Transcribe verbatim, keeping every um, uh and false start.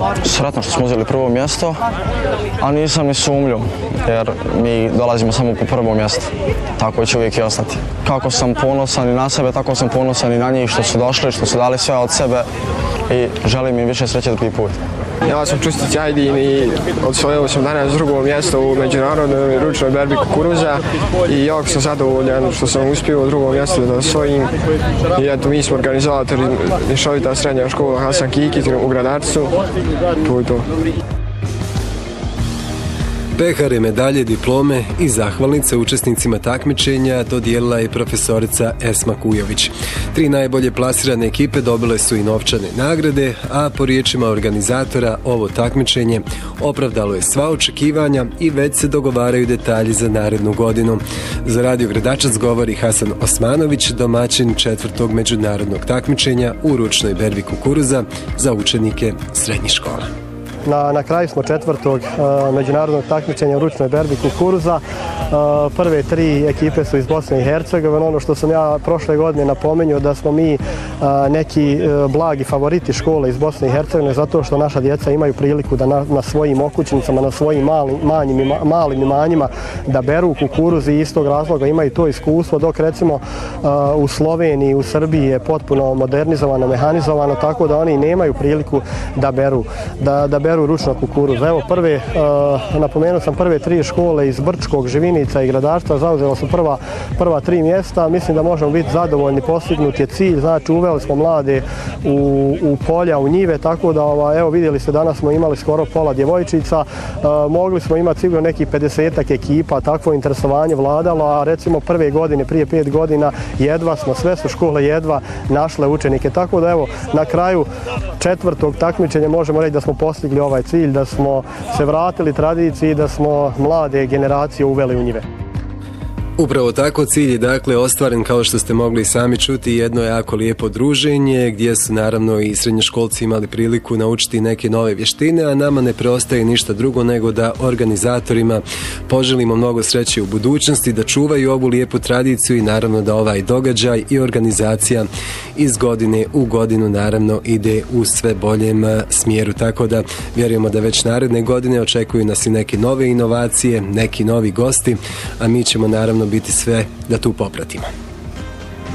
Sretno što smo uzeli prvo mjesto, a nisam ni sumnju, jer mi dolazimo samo po prvo mjesto. Tako će uvijek i ostati. Kako sam ponosan i na sebe, tako sam ponosan i na njih što su došli, što su dali sve od sebe i želim im više sreće drugi put. Ja sam Čustić Ajdin i osvojio sam danas drugo mjesto u međunarodnoj ručnoj berbi kukuruza i jako sam zadovoljan što sam uspio u drugom mjestu da osvojim. I eto, mi smo organizatori mješovita srednja škola Hasan Kikić u Gradarcu. To je to. Pehare, medalje, diplome i zahvalnice učesnicima takmičenja dodijelila je profesorica Esma Kujović. Tri najbolje plasirane ekipe dobile su i novčane nagrade, a po riječima organizatora ovo takmičenje opravdalo je sva očekivanja i već se dogovaraju detalji za narednu godinu. Za Radio Gradačac govori Hasan Osmanović, domaćin četvrtog međunarodnog takmičenja u ručnoj berbi kukuruza za učenike srednjih škola. Na, na kraju smo četvrtog uh, međunarodnog takmičenja u ručnoj berbi kukuruza. Uh, prve tri ekipe su iz Bosne i Hercegovine. Ono što sam ja prošle godine napomenuo da smo mi uh, neki uh, blagi favoriti škole iz Bosne i Hercegovine zato što naša djeca imaju priliku da na, na svojim okućnicama, na svojim malim, manjim, malim imanjima da beru kukuruz i istog razloga imaju to iskustvo, dok recimo uh, u Sloveniji, u Srbiji je potpuno modernizovano, mehanizovano, tako da oni nemaju priliku da beru, da, da beru ručno kukuruz. Evo prve, uh, napomenuo sam prve tri škole iz Brčkog, Živinica i Gradarstva, zauzelo su prva, prva tri mjesta. Mislim da možemo biti zadovoljni, postignut je cilj, znači uveli smo mlade u, u polja, u njive, tako da ova, evo vidjeli ste danas smo imali skoro pola djevojčica, uh, mogli smo imati sigurno nekih pedesetak ekipa, takvo interesovanje vladalo, a recimo prve godine, prije pet godina, jedva smo, sve su škole jedva našle učenike, tako da evo na kraju četvrtog takmičenja možemo reći da smo postigli ovaj cilj, da smo se vratili tradiciji, da smo mlade generacije uveli u njive. Upravo tako, cilj je dakle ostvaren, kao što ste mogli sami čuti, jedno jako lijepo druženje gdje su naravno i srednjoškolci imali priliku naučiti neke nove vještine, a nama ne preostaje ništa drugo nego da organizatorima poželimo mnogo sreće u budućnosti, da čuvaju ovu lijepu tradiciju i naravno da ovaj događaj i organizacija iz godine u godinu naravno ide u sve boljem smjeru, tako da vjerujemo da već naredne godine očekuju nas i neke nove inovacije, neki novi gosti, a mi ćemo naravno biti sve da tu popratimo.